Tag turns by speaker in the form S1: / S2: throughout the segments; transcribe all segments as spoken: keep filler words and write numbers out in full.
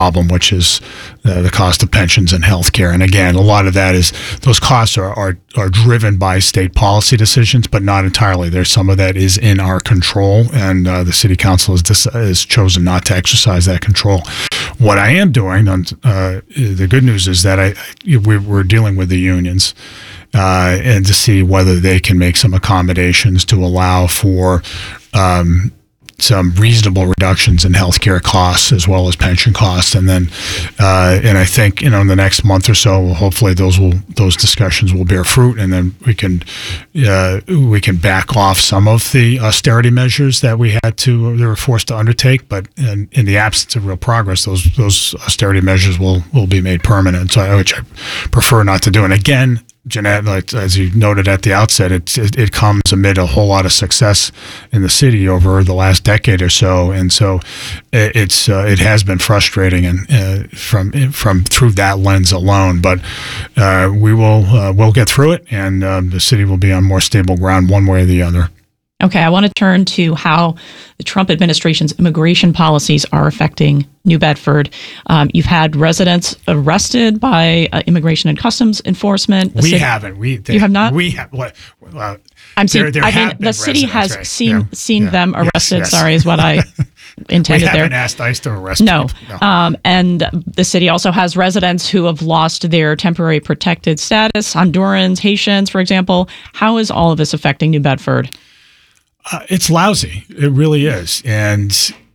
S1: problem, which is uh, the cost of pensions and healthcare. And again, a lot of that is those costs are, are are driven by state policy decisions, but not entirely. There's some of that is in our control, and uh, the city council has, dis- has chosen not to exercise that control. What I am doing, on, uh, the good news is that I we're, we're dealing with the unions uh, and to see whether they can make some accommodations to allow for um, some reasonable reductions in healthcare costs as well as pension costs, and then, uh, and I think you know in the next month or so, hopefully those will those discussions will bear fruit, and then we can uh, we can back off some of the austerity measures that we had to they were forced to undertake. But in, in the absence of real progress, those those austerity measures will will be made permanent. So, I, which I prefer not to do. And again, Jeanette, like, as you noted at the outset, it, it it comes amid a whole lot of success in the city over the last decade or so, and so it, it's uh, it has been frustrating and uh, from from through that lens alone. But uh, we will uh, we'll get through it, and uh, the city will be on more stable ground one way or the other.
S2: Okay, I want to turn to how the Trump administration's immigration policies are affecting New Bedford. Um, you've had residents arrested by uh, Immigration and Customs Enforcement.
S1: We city, haven't. We they,
S2: you have not.
S1: We have. What? Uh,
S2: I'm saying.
S1: There, there
S2: I mean, the city has
S1: right?
S2: seen
S1: yeah.
S2: seen
S1: yeah.
S2: them arrested.
S1: Yes, yes.
S2: Sorry, is what I intended
S1: we
S2: there.
S1: haven't asked ICE to arrest
S2: no.
S1: people. No.
S2: Um, and the city also has residents who have lost their temporary protected status. Hondurans, Haitians, for example. How is all of this affecting New Bedford?
S1: Uh, it's lousy. It really is. And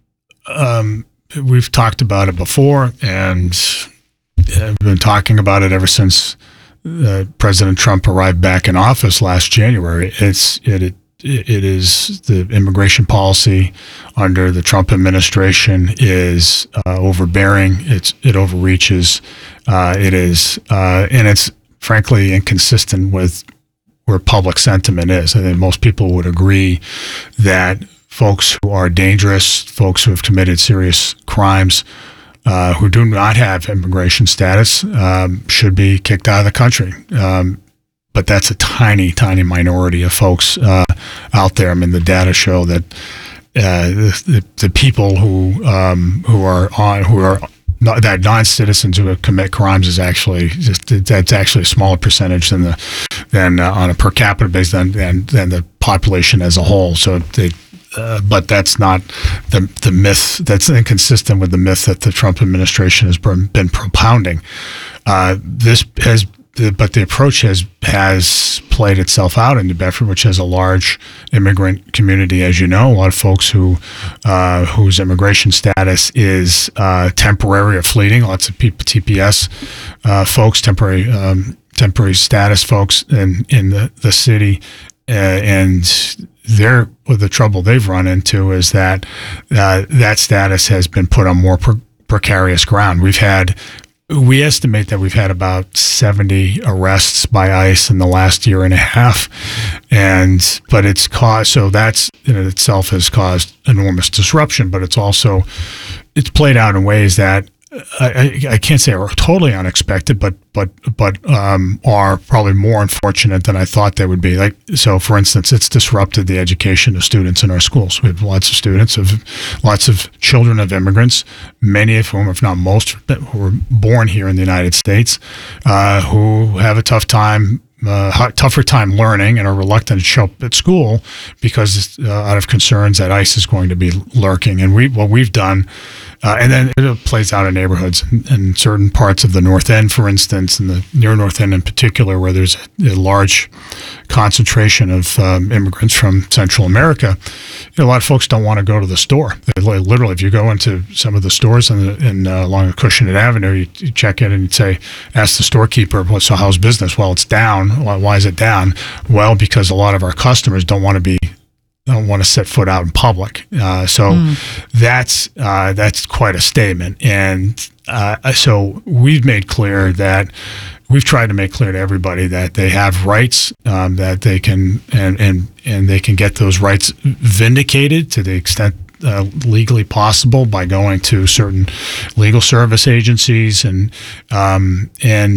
S1: um, we've talked about it before, and I've been talking about it ever since uh, President Trump arrived back in office last January. It's it, it it is the immigration policy under the Trump administration is uh, overbearing. It's it overreaches. Uh, it is, uh, and it's frankly inconsistent with where public sentiment is. I think most people would agree that folks who are dangerous, folks who have committed serious crimes, uh, who do not have immigration status, um, should be kicked out of the country. Um, but that's a tiny, tiny minority of folks uh, out there. I mean, the data show that uh, the, the people who um, who are on who are No, that non-citizens who commit crimes is actually just that's actually a smaller percentage than the than uh, on a per capita basis than, than than the population as a whole. So, they, uh, but that's not the the myth. That's inconsistent with the myth that the Trump administration has been propounding. Uh, this has. But the approach has has played itself out in New Bedford, which has a large immigrant community, as you know. A lot of folks who uh, whose immigration status is uh, temporary or fleeting. Lots of people, T P S uh, folks, temporary um, temporary status folks in in the the city, uh, and they're well, the trouble they've run into is that uh, that status has been put on more pre- precarious ground. We've had. We estimate that we've had about seventy arrests by ICE in the last year and a half, and but it's caused so that's in itself has caused enormous disruption. But it's also it's played out in ways that I, I can't say are totally unexpected, but but but um, are probably more unfortunate than I thought they would be. Like so, for instance, it's disrupted the education of students in our schools. We have lots of students of lots of children of immigrants, many of whom, if not most, who were born here in the United States, uh, who have a tough time. Uh, tougher time learning and are reluctant to show up at school because uh, out of concerns that ICE is going to be lurking. And we what we've done, uh, and then it plays out in neighborhoods in, in certain parts of the North End, for instance, in the near North End in particular, where there's a, a large concentration of um, immigrants from Central America. You know, a lot of folks don't want to go to the store. They, literally, if you go into some of the stores in, the, in uh, along Acushnet Avenue, you, you check in and you say, ask the storekeeper, "Well, so how's business?" Well, it's down. Why, why is it down? Well, because a lot of our customers don't want to be don't want to set foot out in public. Uh, so mm. that's uh, that's quite a statement. And uh, so we've made clear that we've tried to make clear to everybody that they have rights, um, that they can and, and and they can get those rights vindicated to the extent Uh, legally possible by going to certain legal service agencies and um, and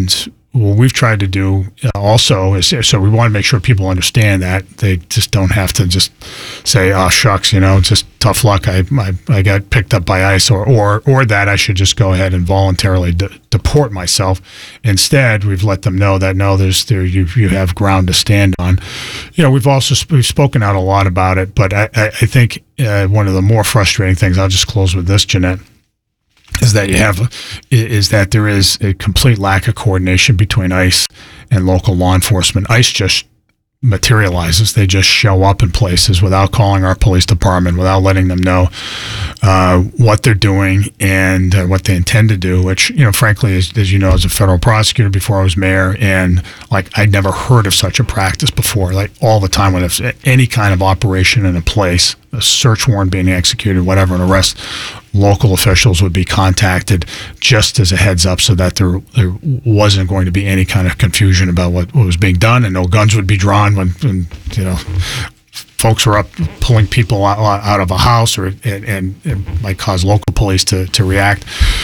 S1: what we've tried to do also is, so we want to make sure people understand that they just don't have to just say, oh, shucks, you know, just tough luck. I, I, I got picked up by ICE or, or, or that I should just go ahead and voluntarily de- deport myself. Instead, we've let them know that, no, there's there you, you have ground to stand on. You know, we've also sp- we've spoken out a lot about it, but I, I, I think uh, one of the more frustrating things, I'll just close with this, Jeanette, is that you have is that there is a complete lack of coordination between ICE and local law enforcement. ICE just materializes. They just show up in places without calling our police department, without letting them know uh, what they're doing and uh, what they intend to do, which, you know, frankly, as, as you know, as a federal prosecutor before I was mayor, and like I'd never heard of such a practice before. Like all the time when there's any kind of operation in a place, a search warrant being executed, whatever, an arrest, local officials would be contacted just as a heads up so that there there wasn't going to be any kind of confusion about what, what was being done, and no guns would be drawn when, when you know, folks were up pulling people out, out of a house, or and, and it might cause local police to, to react.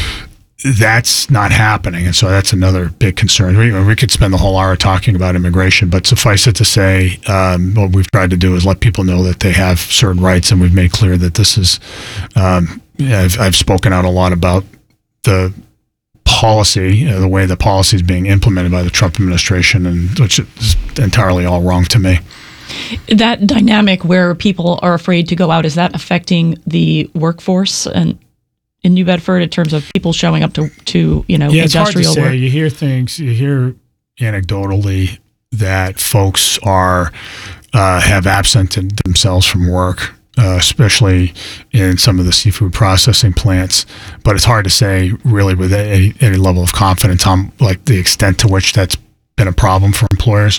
S1: That's not happening, and so that's another big concern. We, we could spend the whole hour talking about immigration, but suffice it to say, um, what we've tried to do is let people know that they have certain rights, and we've made clear that this is, um, I've, I've spoken out a lot about the policy, you know, the way the policy is being implemented by the Trump administration, and which is entirely all wrong to me.
S2: That dynamic where people are afraid to go out, is that affecting the workforce and in New Bedford in terms of people showing up to, to you know,
S1: yeah, it's
S2: industrial
S1: hard to say.
S2: work?
S1: You hear things, you hear anecdotally that folks are uh, have absented themselves from work, uh, especially in some of the seafood processing plants. But it's hard to say really with any, any level of confidence on like the extent to which that's been a problem for employers.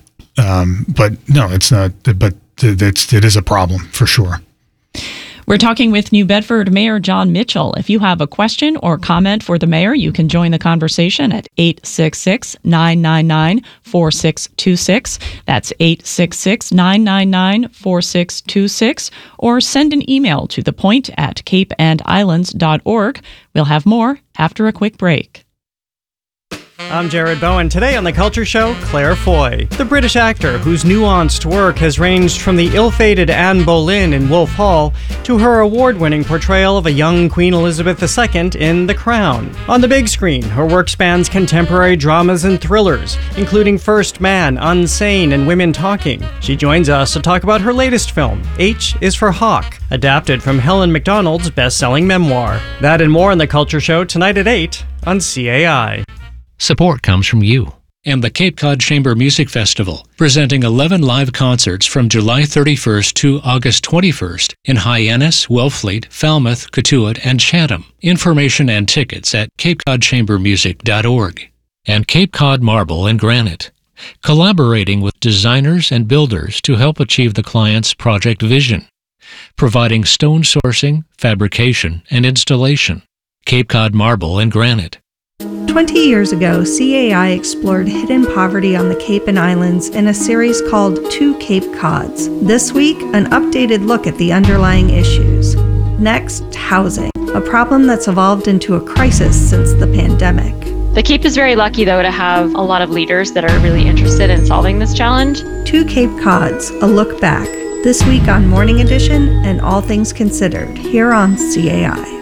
S1: Um, but no, it's not. But it's it is a problem for sure.
S2: We're talking with New Bedford Mayor John Mitchell. If you have a question or comment for the mayor, you can join the conversation at eight six six, nine nine nine, four six two six. That's eight six six, nine nine nine, four six two six. Or send an email to thepoint at cape and islands dot org. We'll have more after a quick break.
S3: I'm Jared Bowen. Today on The Culture Show, Claire Foy, the British actor whose nuanced work has ranged from the ill-fated Anne Boleyn in Wolf Hall to her award-winning portrayal of a young Queen Elizabeth the Second in The Crown. On the big screen, her work spans contemporary dramas and thrillers, including First Man, Unsane, and Women Talking. She joins us to talk about her latest film, H is for Hawk, adapted from Helen Macdonald's best-selling memoir. That and more on The Culture Show tonight at eight on C A I.
S4: Support comes from you and the Cape Cod Chamber Music Festival, presenting eleven live concerts from July thirty-first to August twenty-first in Hyannis, Wellfleet, Falmouth, Cotuit, and Chatham. Information and tickets at cape cod chamber music dot org. And Cape Cod Marble and Granite, collaborating with designers and builders to help achieve the client's project vision, providing stone sourcing, fabrication, and installation. Cape Cod Marble and Granite.
S5: Twenty years ago, C A I explored hidden poverty on the Cape and Islands in a series called Two Cape Cods. This week, an updated look at the underlying issues. Next, housing, a problem that's evolved into a crisis since the pandemic.
S6: The Cape is very lucky, though, to have a lot of leaders that are really interested in solving this challenge.
S5: Two Cape Cods, a look back. This week on Morning Edition and All Things Considered, here on C A I.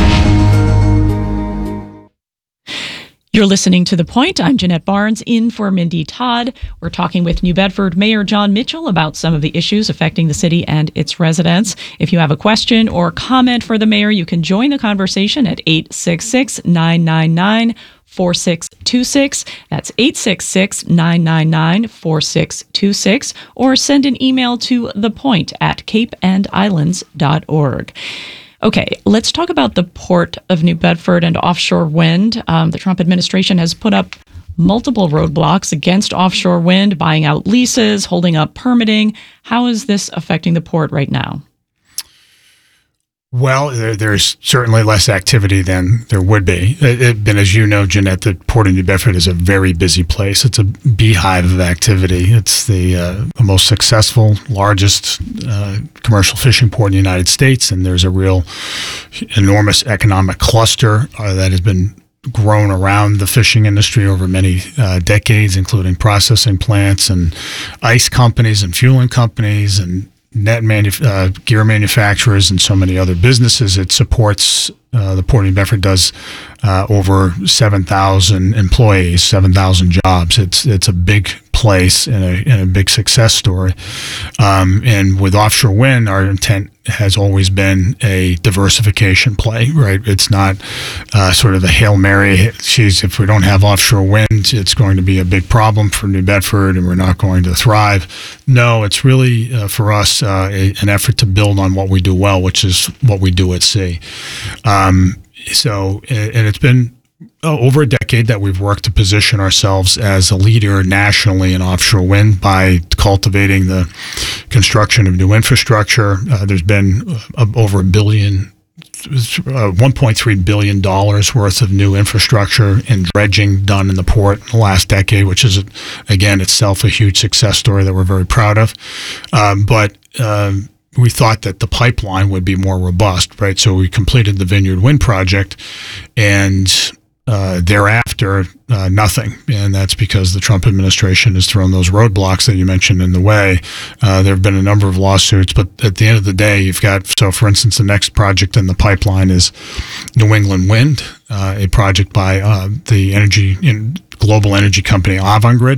S2: You're listening to The Point. I'm Jeanette Barnes, in for Mindy Todd. We're talking with New Bedford Mayor John Mitchell about some of the issues affecting the city and its residents. If you have a question or comment for the mayor, you can join the conversation at eight six six, nine nine nine, four six two six. That's eight six six, nine nine nine, four six two six. Or send an email to thepoint at cape and islands dot org. Okay, let's talk about the Port of New Bedford and offshore wind. Um, the Trump administration has put up multiple roadblocks against offshore wind, buying out leases, holding up permitting. How is this affecting the port right now?
S1: Well, there, there's certainly less activity than there would be. It, it, and as you know, Jeanette, the Port of New Bedford is a very busy place. It's a beehive of activity. It's the, uh, the most successful, largest uh, commercial fishing port in the United States, and there's a real enormous economic cluster uh, that has been grown around the fishing industry over many uh, decades, including processing plants and ice companies and fueling companies and net manu- uh, gear manufacturers and so many other businesses. It supports, uh, the Port of New Bedford does uh, over seven thousand employees, seven thousand jobs. It's it's a big place and a, and a big success story. Um, and with offshore wind, our intent has always been a diversification play, right? It's not uh, sort of a Hail Mary, geez, if we don't have offshore wind, it's going to be a big problem for New Bedford and we're not going to thrive. No, it's really, uh, for us, uh, a, an effort to build on what we do well, which is what we do at sea. Um, so, and it's been Oh, over a decade that we've worked to position ourselves as a leader nationally in offshore wind by cultivating the construction of new infrastructure. Uh, there's been uh, over a billion, uh, one point three billion dollars worth of new infrastructure and dredging done in the port in the last decade, which is, again, itself a huge success story that we're very proud of. Um, but um, we thought that the pipeline would be more robust, right? So we completed the Vineyard Wind project, and Uh, thereafter, uh, nothing. And that's because the Trump administration has thrown those roadblocks that you mentioned in the way. Uh, there have been a number of lawsuits, but at the end of the day, you've got, so for instance, the next project in the pipeline is New England Wind, uh, a project by uh, the energy in global energy company Avangrid.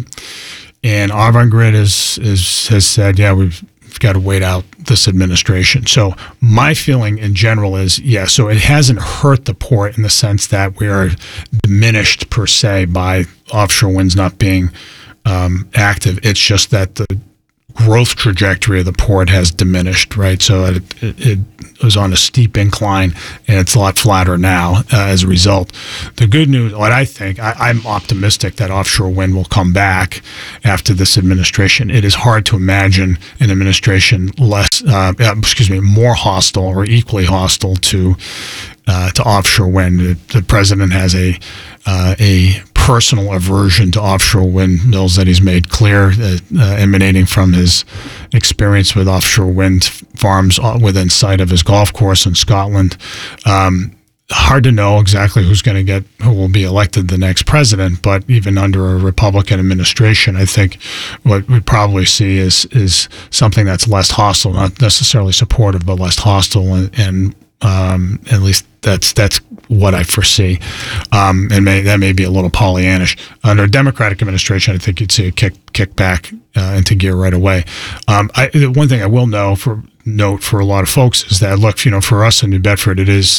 S1: And Avangrid is, is, has said, yeah, we've got to wait out this administration. So my feeling in general is, yeah, so it hasn't hurt the port in the sense that we are diminished per se by offshore winds not being um, active. It's just that the growth trajectory of the port has diminished, right? So it, it, it was on a steep incline, and it's a lot flatter now uh, as a result. The good news, what I think, I, I'm optimistic that offshore wind will come back after this administration. It is hard to imagine an administration less, uh, excuse me, more hostile or equally hostile to uh, to offshore wind. The, the president has a uh, a personal aversion to offshore windmills that he's made clear, uh, uh, emanating from his experience with offshore wind farms within sight of his golf course in Scotland. Um, hard to know exactly who's going to get, who will be elected the next president, but even under a Republican administration, I think what we probably see is is something that's less hostile, not necessarily supportive, but less hostile, and, and um, at least that's that's what I foresee, um, and may, that may be a little Pollyannish. Under a Democratic administration, I think you'd see a kick kick back uh, into gear right away. Um, I, the one thing I will know for note for a lot of folks is that, look, you know, for us in New Bedford, it is,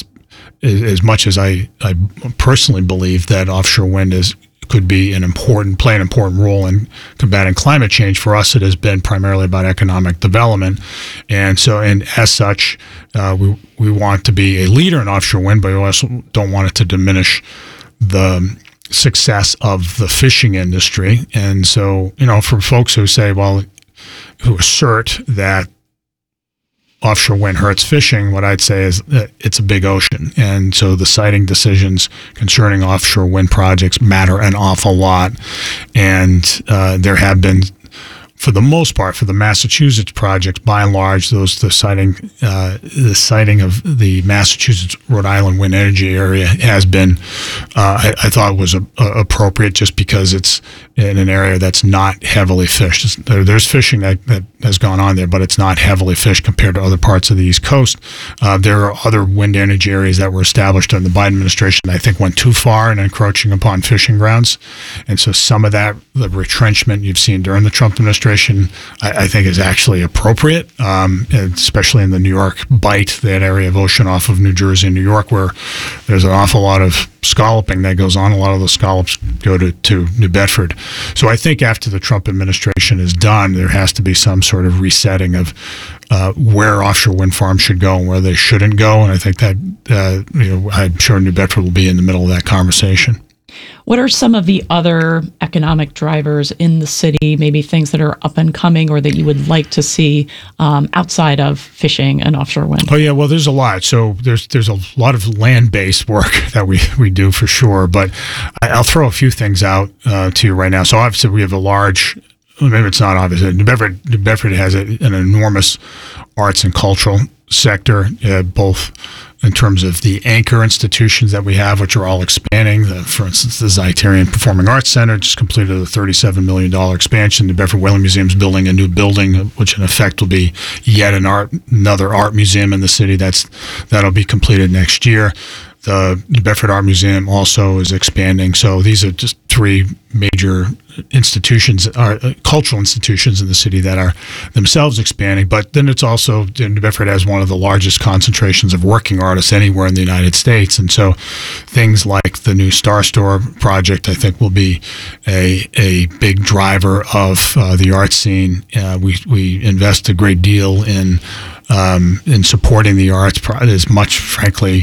S1: as much as I, I personally believe that offshore wind is could be an important, play an important role in combating climate change. For us, it has been primarily about economic development. And so, and as such, uh, we, we want to be a leader in offshore wind, but we also don't want it to diminish the success of the fishing industry. And so, you know, for folks who say, well, who assert that offshore wind hurts fishing, what I'd say is that it's a big ocean. And so the siting decisions concerning offshore wind projects matter an awful lot. And uh, there have been, for the most part, for the Massachusetts projects, by and large, those the siting, uh, the siting of the Massachusetts Rhode Island wind energy area has been, uh, I, I thought was a, a appropriate, just because it's in an area that's not heavily fished. It's, there, there's fishing that, that has gone on there, but it's not heavily fished compared to other parts of the East Coast. Uh, there are other wind energy areas that were established in the Biden administration that I think went too far in encroaching upon fishing grounds. And so some of that, the retrenchment you've seen during the Trump administration, I, I think is actually appropriate, um, especially in the New York Bight, that area of ocean off of New Jersey and New York, where there's an awful lot of scalloping that goes on. A lot of those scallops go to, to New Bedford. So I think after the Trump administration is done, there has to be some sort of resetting of uh, where offshore wind farms should go and where they shouldn't go. And I think that, uh, you know, I'm sure New Bedford will be in the middle of that conversation.
S2: What are some of the other economic drivers in the city, maybe things that are up and coming or that you would like to see um, outside of fishing and offshore wind?
S1: Oh, yeah, well, there's a lot. So there's there's a lot of land-based work that we, we do for sure. But I, I'll throw a few things out uh, to you right now. So obviously we have a large, maybe it's not obvious, New Bedford, New Bedford has a, an enormous arts and cultural sector, uh, both in terms of the anchor institutions that we have, which are all expanding. The, for instance, the Zeitarian Performing Arts Center just completed a thirty-seven million dollars expansion. The Bedford Whaling Museum is building a new building, which in effect will be yet an art, another art museum in the city. That's that'll be completed next year. The New Bedford Art Museum also is expanding. So these are just three major institutions, uh, cultural institutions in the city that are themselves expanding. But then it's also, New Bedford has one of the largest concentrations of working artists anywhere in the United States. And so things like the new Star Store project, I think, will be a a big driver of uh, the art scene. Uh, we, we invest a great deal in, um, in supporting the arts as much, frankly,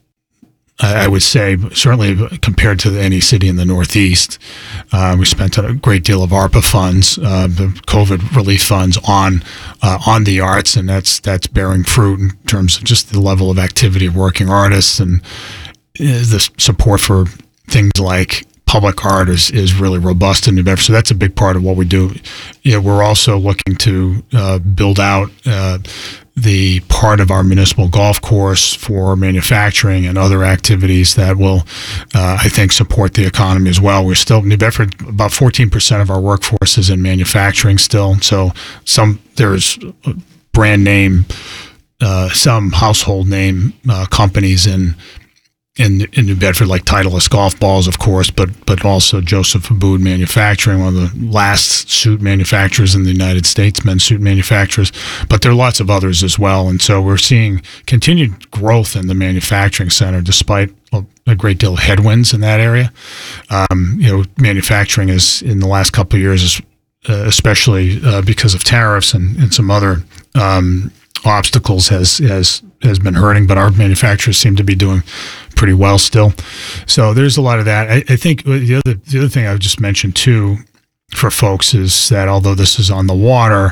S1: I would say, certainly compared to any city in the Northeast. Uh, we spent a great deal of ARPA funds, uh, the COVID relief funds, on uh, on the arts, and that's that's bearing fruit in terms of just the level of activity of working artists, and uh, the support for things like public art is, is really robust in New Bedford. So that's a big part of what we do. You know, we're also looking to uh, build out uh, the part of our municipal golf course for manufacturing and other activities that will, uh, I think, support the economy as well. We're still, New Bedford, about fourteen percent of our workforce is in manufacturing still. So some there's brand name, uh, some household name uh, companies in In, in New Bedford, like Titleist golf balls, of course, but but also Joseph Abboud Manufacturing, one of the last suit manufacturers in the United States, men's suit manufacturers. But there are lots of others as well, and so we're seeing continued growth in the manufacturing center, despite a, a great deal of headwinds in that area. Um, you know, manufacturing is in the last couple of years, is, uh, especially uh, because of tariffs and, and some other um, obstacles, has has has been hurting, but our manufacturers seem to be doing pretty well still. So there's a lot of that. I, I think the other the other thing I would just mention too for folks is that although this is on the water,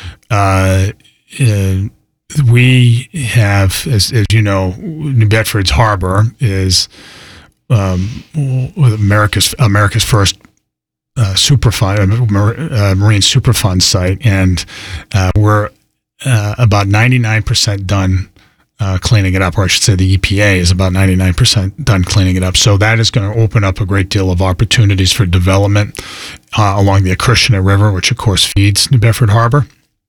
S1: uh, uh, we have, as, as you know, New Bedford's harbor is um, America's America's first uh, Superfund, uh, marine Superfund site, and uh, we're uh, about ninety-nine percent done Uh, cleaning it up, or I should say the E P A is about ninety-nine percent done cleaning it up. So that is going to open up a great deal of opportunities for development uh, along the Acushnet River, which of course feeds New Bedford Harbor.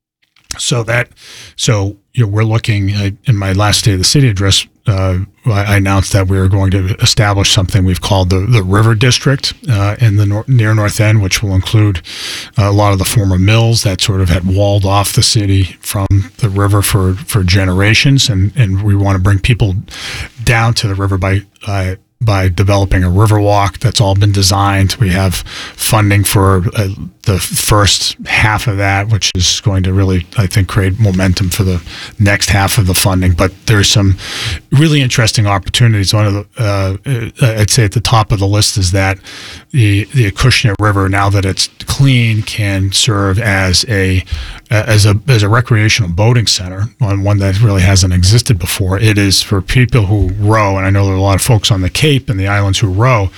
S1: So that, so you know, we're looking uh, in my last State of the City address, uh, I announced that we are going to establish something we've called the, the River District uh, in the nor- near North End, which will include uh, a lot of the former mills that sort of had walled off the city from the river for, for generations. And, and we want to bring people down to the river by uh, by developing a river walk that's all been designed. We have funding for uh, the first half of that, which is going to really, I think, create momentum for the next half of the funding. But there's some really interesting opportunities. One of the, uh, I'd say at the top of the list is that the the Acushnet River, now that it's clean, can serve as a as a as a recreational boating center, on one that really hasn't existed before. It is for people who row, and I know there are a lot of folks on the Cape and the islands who row.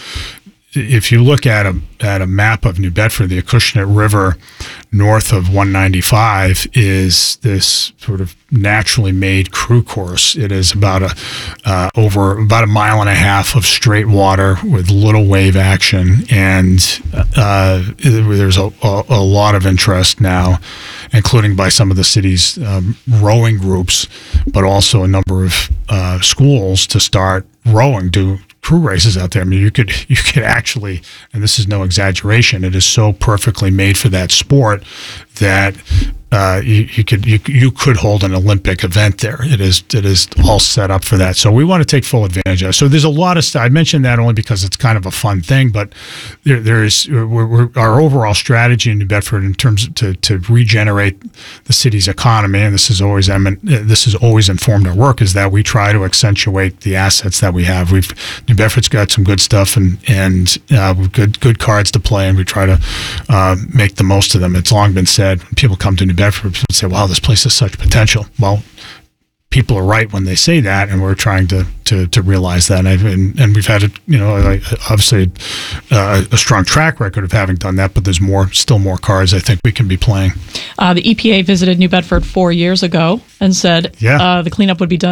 S1: If you look at a at a map of New Bedford, the Acushnet River north of one ninety-five is this sort of naturally made crew course. It is about a uh, over about a mile and a half of straight water with little wave action, and uh, there's a, a, a lot of interest now, including by some of the city's um, rowing groups, but also a number of uh, schools to start rowing, do crew races out there. I mean, you could you could actually, and this is no exaggeration, it is so perfectly made for that sport that uh, you, you could you you could hold an Olympic event there. It is it is all set up for that. So we want to take full advantage of it. So there's a lot of stuff. I mentioned that only because it's kind of a fun thing, but there there is we're, we're, our overall strategy in New Bedford in terms of to to regenerate the city's economy, and this is always this has always informed our work, is that we try to accentuate the assets that we have. We've New Bedford's got some good stuff and and uh, good good cards to play, and we try to uh, make the most of them. It's long been said, when people come to New Bedford, people say, "Wow, this place has such potential." Well, people are right when they say that, and we're trying to to, to realize that. And, I've, and and we've had a, you know obviously uh, a strong track record of having done that, but there's more still more cards I think we can be playing.
S2: Uh, the E P A visited New Bedford four years ago and said
S1: yeah.
S2: uh, the cleanup would be done in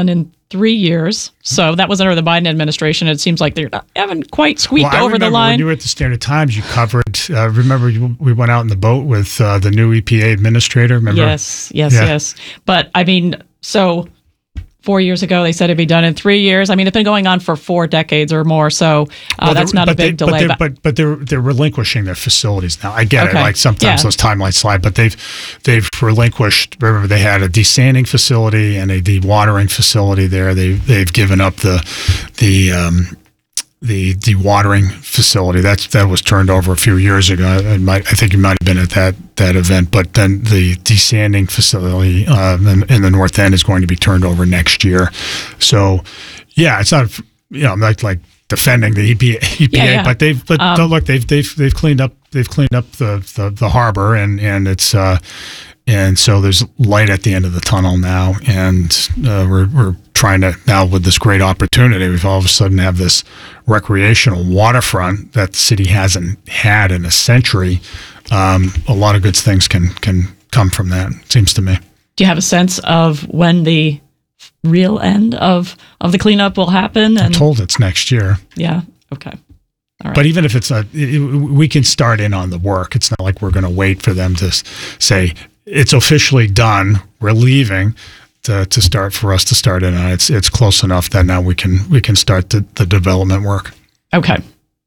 S2: three years. So that was under the Biden administration. It seems like they haven't quite squeaked
S1: well, I
S2: over the
S1: remember
S2: line.
S1: When you were at the Standard Times, you covered, uh, remember you, we went out in the boat with uh, the new E P A administrator, remember?
S2: Yes, yes,
S1: Yeah.
S2: yes. But I mean, so four years ago, they said it'd be done in three years. I mean, it's been going on for four decades or more. So uh,
S1: Well,
S2: that's
S1: they're-
S2: not a
S1: but they-
S2: big delay.
S1: But they're, but, but they're they're relinquishing their facilities now. I get
S2: Okay.
S1: it. Like sometimes
S2: Yeah.
S1: those timelines slide, but they've they've relinquished. Remember, they had a desanding facility and a dewatering facility there. They they've given up the the um, the dewatering facility. That's that was turned over a few years ago. I, might, I think you might have been at that that event. But then the desanding facility uh, in, in the North End is going to be turned over next year. So, yeah, it's not you know I'm not like defending the E P A, E P A
S2: Yeah, yeah.
S1: but they've but
S2: Um,
S1: look they've they've they've cleaned up they've cleaned up the the, the harbor and and it's. Uh, And so there's light at the end of the tunnel now, and uh, we're we're trying to now with this great opportunity. We've all of a sudden have this recreational waterfront that the city hasn't had in a century. Um, a lot of good things can can come from that. It seems to me.
S2: Do you have a sense of when the real end of, of the cleanup will happen?
S1: I'm
S2: And
S1: told it's next year,
S2: yeah, okay. All right.
S1: but even if it's a, it, we can start in on the work. It's not like we're going to wait for them to s- say it's officially done. We're leaving. To, to start for us to start in on it. It's it's close enough that now we can we can start the, the development work.
S2: Okay.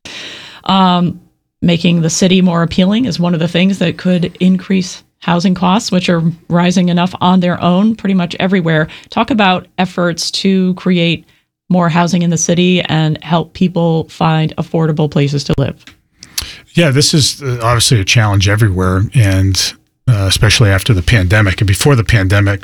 S2: Um, making the city more appealing is one of the things that could increase housing costs, which are rising enough on their own pretty much everywhere. Talk about efforts to create more housing in the city and help people find affordable places to live.
S1: Yeah, this is uh, obviously a challenge everywhere, and uh, especially after the pandemic. And before the pandemic,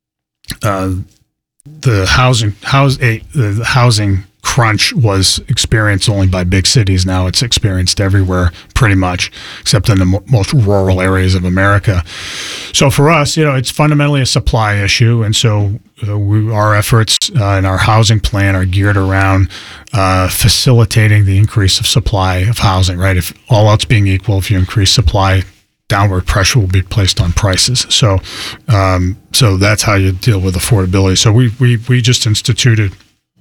S1: uh, the housing house a, the housing crunch was experienced only by big cities. Now it's experienced everywhere, pretty much, except in the mo- most rural areas of America. So for us, you know, it's fundamentally a supply issue, and so uh, we, our efforts uh, in our housing plan are geared around uh, facilitating the increase of supply of housing. Right, if all else being equal, if you increase supply, downward pressure will be placed on prices. So, um, so that's how you deal with affordability. So we we we just instituted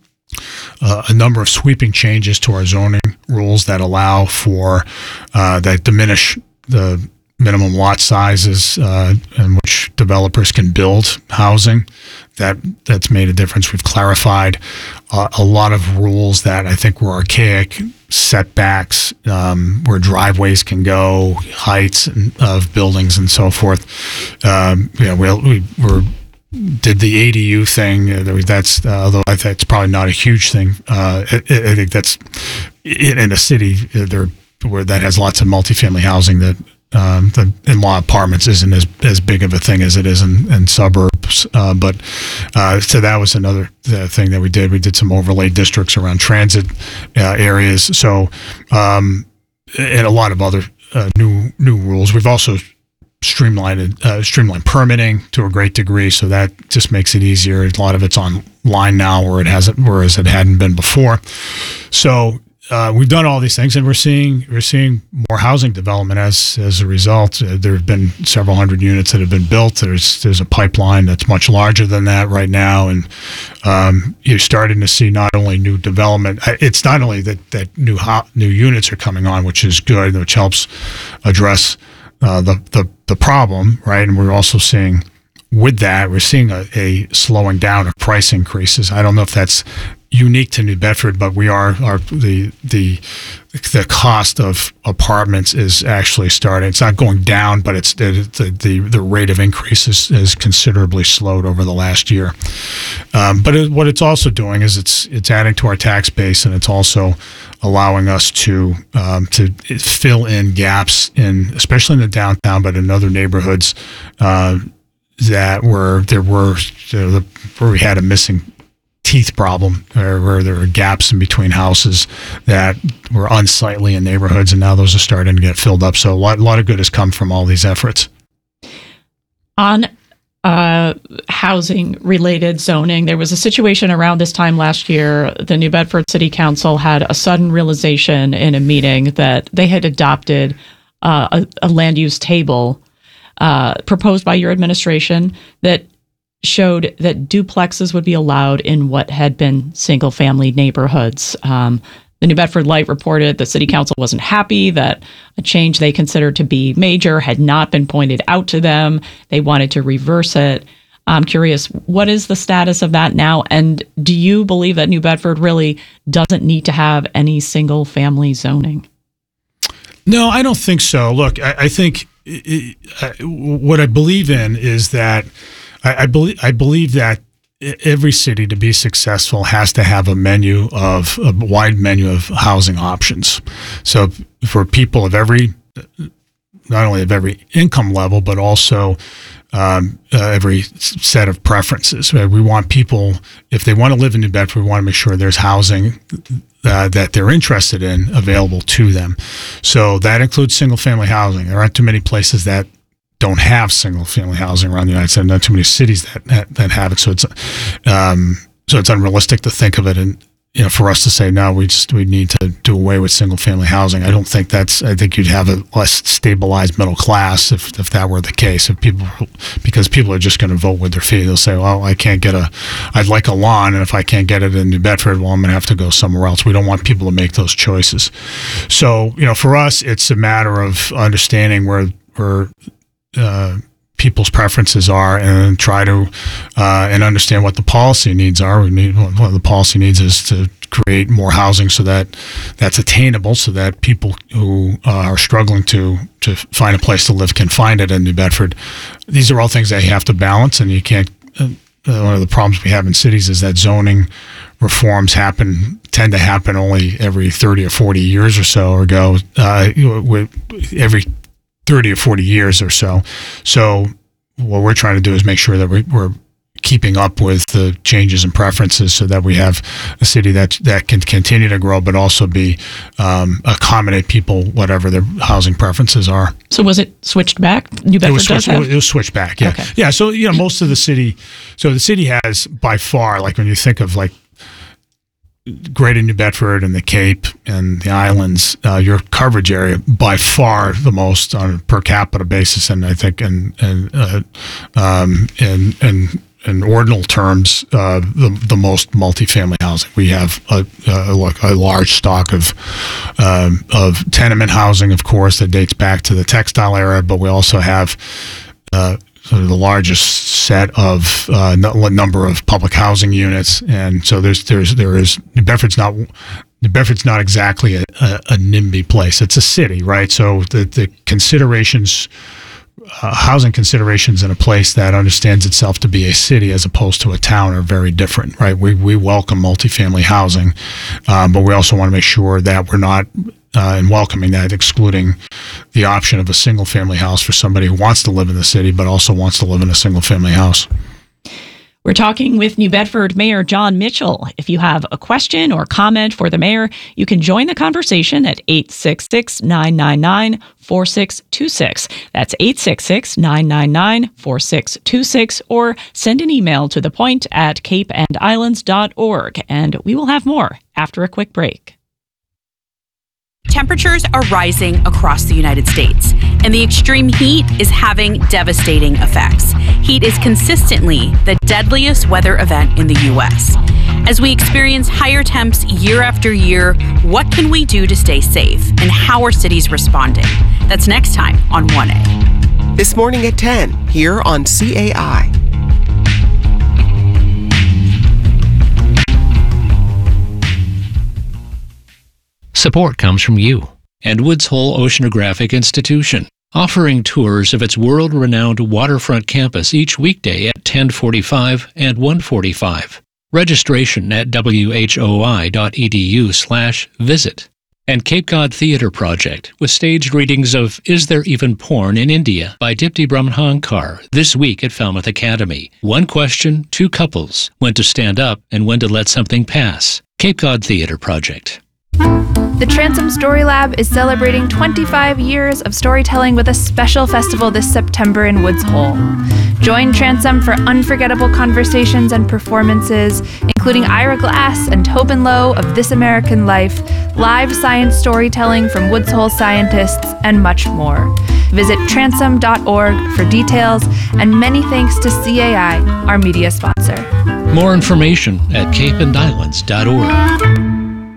S1: uh, a number of sweeping changes to our zoning rules that allow for uh, that diminish the minimum lot sizes uh, in which developers can build housing. That that's made a difference. We've clarified uh, a lot of rules that I think were archaic. Setbacks, um, where driveways can go, heights of buildings, and so forth. Um, you know, we we were did the A D U thing. Uh, that's uh, although I think it's probably not a huge thing. Uh, I, I think that's in, in a city uh, there where that has lots of multifamily housing that. Um, the in-law apartments isn't as, as big of a thing as it is in, in suburbs. Uh, but uh, so that was another uh, thing that we did. We did some overlay districts around transit uh, areas. So um, and a lot of other uh, new new rules. We've also streamlined uh, streamlined permitting to a great degree. So that just makes it easier. A lot of it's online now, where it hasn't, whereas it hadn't been before. So. Uh, we've done all these things, and we're seeing we're seeing more housing development as as a result. Uh, there have been several hundred units that have been built. There's there's a pipeline that's much larger than that right now, and um, you're starting to see not only new development. It's not only that that new ho- new units are coming on, which is good, which helps address uh, the the the problem, right? And we're also seeing with that we're seeing a, a slowing down of price increases. I don't know if that's unique to New Bedford, but we are, are the the the cost of apartments is actually starting. It's not going down, but it's the the, the rate of increase is, is considerably slowed over the last year. Um, but it, what it's also doing is it's it's adding to our tax base, and it's also allowing us to um, to fill in gaps in, especially in the downtown, but in other neighborhoods uh, that were there were you know, the, where we had a missing teeth problem, or where there were gaps in between houses that were unsightly in neighborhoods, and now those are starting to get filled up. So a lot, a lot of good has come from all these efforts.
S2: On uh, housing-related zoning, there was a situation around this time last year. The New Bedford City Council had a sudden realization in a meeting that they had adopted uh, a, a land use table uh, proposed by your administration that showed that duplexes would be allowed in what had been single-family neighborhoods. Um, the New Bedford Light reported the city council wasn't happy that a change they considered to be major had not been pointed out to them. They wanted to reverse it. I'm curious, what is the status of that now? And do you believe that New Bedford really doesn't need to have any single-family zoning?
S1: No, I don't think so. Look, I, I think it, I, what I believe in is that I, I believe I believe that every city, to be successful, has to have a menu of a wide menu of housing options. So for people of every, not only of every income level, but also um, uh, every set of preferences. Right? We want people, if they want to live in New Bedford, we want to make sure there's housing uh, that they're interested in available to them. So that includes single-family housing. There aren't too many places that don't have single-family housing around the United States. Not too many cities that that, that have it. So it's um, so it's unrealistic to think of it, and you know, for us to say no, we just we need to do away with single-family housing. I don't think that's. I think you'd have a less stabilized middle class if if that were the case. If people, because people are just going to vote with their feet. They'll say, well, I can't get a. I'd like a lawn, and if I can't get it in New Bedford, well, I'm going to have to go somewhere else. We don't want people to make those choices. So you know, for us, it's a matter of understanding where where. Uh, people's preferences are, and try to uh, and understand what the policy needs are. We need one of the policy needs is to create more housing so that that's attainable, so that people who uh, are struggling to to find a place to live can find it in New Bedford. These are all things that you have to balance, and you can't. Uh, one of the problems we have in cities is that zoning reforms happen tend to happen only every thirty or forty years or so, or go uh, every thirty or forty years or so. So what we're trying to do is make sure that we, we're keeping up with the changes and preferences so that we have a city that that can continue to grow, but also be um, accommodate people, whatever their housing preferences are.
S2: So was it switched back? New Bedford
S1: it was switched,
S2: does have?
S1: It was switched back, yeah.
S2: Okay.
S1: Yeah, so, you know, most of the city, so the city has by far, like when you think of like Greater New Bedford and the Cape and the islands, uh, your coverage area by far the most on a per capita basis, and I think in in uh, um, in, in in ordinal terms, uh, the the most multifamily housing. We have a a, a large stock of um, of tenement housing, of course, that dates back to the textile era, but we also have Uh, sort of the largest set of uh, number of public housing units, and so there's there's there is New Bedford's not New Bedford's not exactly a, a, a NIMBY place. It's a city, right? So the the considerations, uh, housing considerations in a place that understands itself to be a city as opposed to a town are very different, right? We we welcome multifamily housing, um, but we also want to make sure that we're not. Uh, and welcoming that, excluding the option of a single-family house for somebody who wants to live in the city but also wants to live in a single-family house.
S2: We're talking with New Bedford Mayor Jon Mitchell. If you have a question or comment for the mayor, you can join the conversation at eight six six, nine nine nine, four six two six. That's eight six six, nine nine nine, four six two six, or send an email to thepoint at cape and islands dot org, and we will have more after a quick break.
S7: Temperatures are rising across the United States, and the extreme heat is having devastating effects. Heat is consistently the deadliest weather event in the U S. As we experience higher temps year after year, what can we do to stay safe, and how are cities responding? That's next time on one A.
S8: This morning at ten, here on C A I.
S4: Support comes from you and Woods Hole Oceanographic Institution, offering tours of its world-renowned waterfront campus each weekday at ten forty-five and one forty-five. Registration at whoi.edu slash visit. And Cape Cod Theatre Project, with staged readings of Is There Even Porn in India by Dipti Brahmankar this week at Falmouth Academy. One question, two couples, when to stand up and when to let something pass. Cape Cod Theatre Project.
S9: The Transom Story Lab is celebrating twenty-five years of storytelling with a special festival this September in Woods Hole. Join Transom for unforgettable conversations and performances, including Ira Glass and Tobin Lowe of This American Life, live science storytelling from Woods Hole scientists, and much more. Visit transom dot org for details, and many thanks to C A I, our media sponsor.
S4: More information at cape and islands dot org.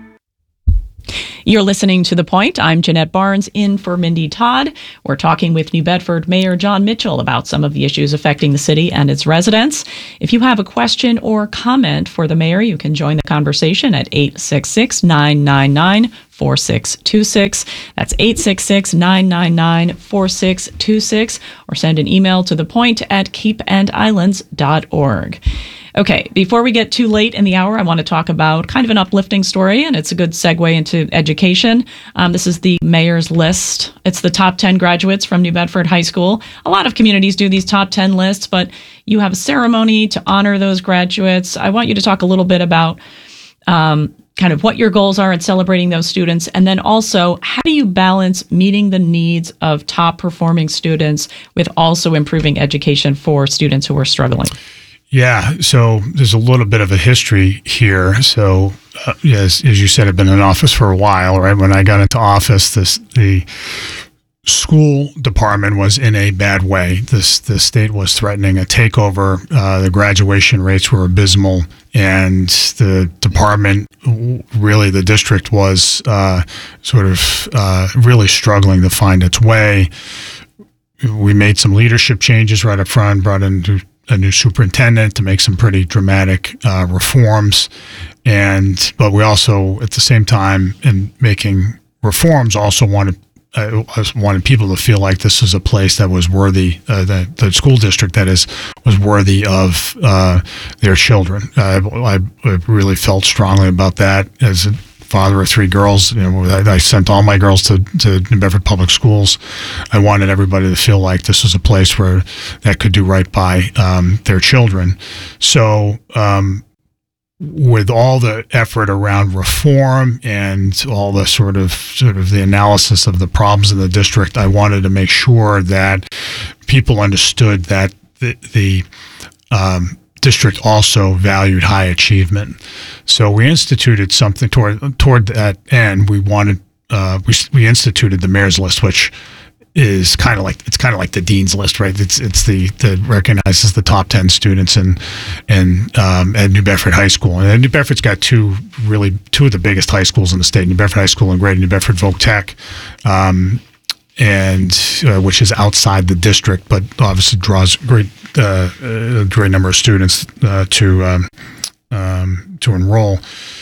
S2: You're listening to The Point. I'm Jeanette Barnes, in for Mindy Todd. We're talking with New Bedford Mayor John Mitchell about some of the issues affecting the city and its residents. If you have a question or comment for the mayor, you can join the conversation at eight six six, nine nine nine, four six two six. That's eight six six, nine nine nine, four six two six, or send an email to thepoint at cape and islands dot org. Okay, before we get too late in the hour, I want to talk about kind of an uplifting story, and it's a good segue into education. Um, this is the mayor's list. It's the top ten graduates from New Bedford High School. A lot of communities do these top ten lists, but you have a ceremony to honor those graduates. I want you to talk a little bit about um, kind of what your goals are in celebrating those students, and then also how do you balance meeting the needs of top performing students with also improving education for students who are struggling?
S1: Yeah, so there's a little bit of a history here. So, uh, yes, as you said, I've been in office for a while, right? When I got into office, this the school department was in a bad way. This the state was threatening a takeover. Uh, the graduation rates were abysmal, and the department, really, the district was uh, sort of uh, really struggling to find its way. We made some leadership changes right up front, brought in a new superintendent to make some pretty dramatic uh, reforms, and but we also, at the same time, in making reforms, also wanted uh, wanted people to feel like this was a place that was worthy, uh, the the school district that is was worthy of uh, their children. Uh, I, I really felt strongly about that as a father of three girls. You know, I, I sent all my girls to, to New Bedford Public Schools. I wanted everybody to feel like this was a place where that could do right by um, their children. So um, with all the effort around reform and all the sort of sort of the analysis of the problems in the district, I wanted to make sure that people understood that the, the um, district also valued high achievement. So we instituted something toward toward that end. We wanted uh, we we instituted the mayor's list, which is kind of like it's kind of like the dean's list, right? It's it's the that recognizes the top ten students in in um, at New Bedford High School, and New Bedford's got two really two of the biggest high schools in the state: New Bedford High School and Greater New Bedford Voc Tech. Um, and uh, which is outside the district, but obviously draws great uh, a great number of students uh, to um, um, to enroll.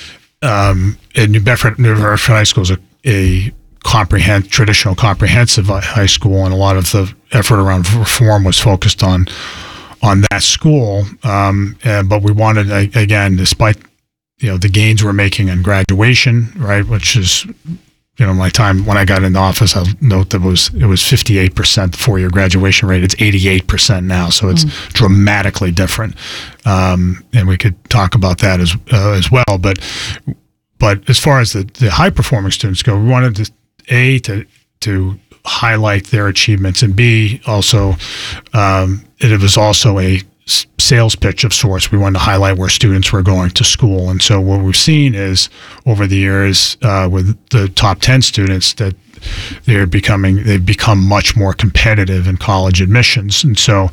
S1: Um, and New Bedford, New Bedford High School is a, a comprehend traditional comprehensive high school, and a lot of the effort around reform was focused on on that school. Um, and, but we wanted, again, despite you know the gains we're making in graduation, right, which is. You know, my time when I got into office, I'll note that it was it was fifty-eight percent the four-year graduation rate. It's eighty-eight percent now, so it's mm. dramatically different. Um, and we could talk about that as uh, as well. But but as far as the, the high-performing students go, we wanted to a to to highlight their achievements, and B also um, it was also a sales pitch of sorts. We wanted to highlight where students were going to school. And so what we've seen is over the years uh, with the top ten students that they're becoming, they've become much more competitive in college admissions. And so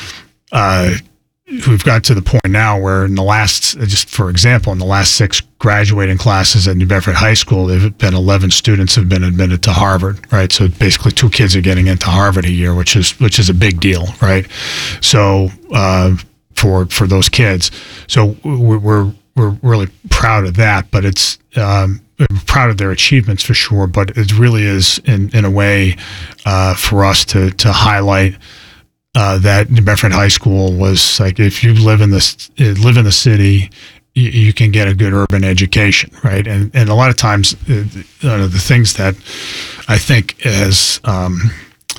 S1: uh, we've got to the point now where in the last, just for example, in the last six graduating classes at New Bedford High School, there have been eleven students have been admitted to Harvard, right? So basically two kids are getting into Harvard a year, which is which is a big deal, right? So uh, for for those kids. So we're we're really proud of that, but it's um, we're proud of their achievements for sure, but it really is in, in a way uh, for us to to highlight Uh, that New Bedford High School was like, if you live in this, live in the city, you, you can get a good urban education, right? And and a lot of times, uh, the things that I think has um,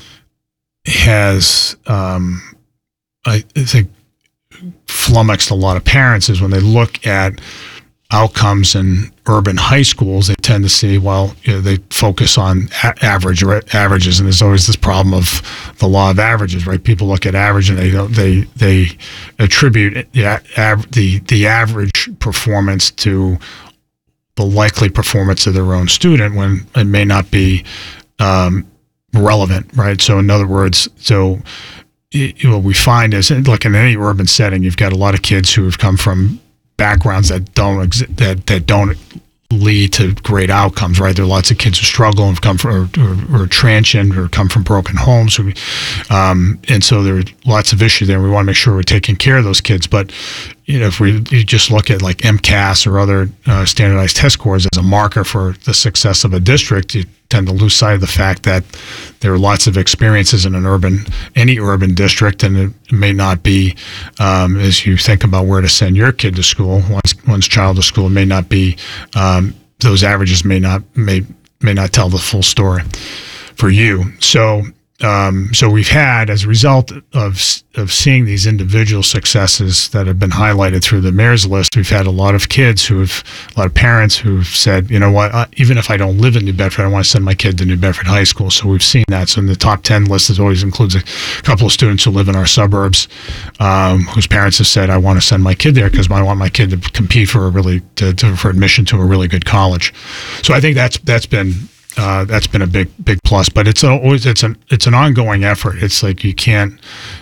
S1: has um, I think flummoxed a lot of parents is when they look at outcomes in urban high schools, they tend to see, well, you know, they focus on a- average right, averages, and there's always this problem of the law of averages, right? People look at average and they don't, they they attribute the av- the the average performance to the likely performance of their own student when it may not be um, relevant, right? So in other words, so it, what we find is, like in any urban setting, you've got a lot of kids who have come from backgrounds that don't exi- that that don't lead to great outcomes, right? There are lots of kids who struggle and have come from or, or, or transient or come from broken homes, who, um, and so there are lots of issues there. We want to make sure we're taking care of those kids. But you know, if we you just look at like MCAS or other uh, standardized test scores as a marker for the success of a district, you tend to lose sight of the fact that there are lots of experiences in an urban, any urban district, and it may not be, um, as you think about where to send your kid to school, one's, one's child to school, it may not be, um, those averages may not, may, may not tell the full story for you. So, um, so we've had, as a result of of seeing these individual successes that have been highlighted through the mayor's list, we've had a lot of kids who have, a lot of parents who've said, you know what, uh, even if I don't live in New Bedford, I want to send my kid to New Bedford High School. So we've seen that. So in the top ten list, it always includes a couple of students who live in our suburbs, um, whose parents have said, I want to send my kid there because I want my kid to compete for a really, to, to, for admission to a really good college. So I think that's that's been, Uh, that's been a big, big plus, but it's always it's an it's an ongoing effort. It's like you can't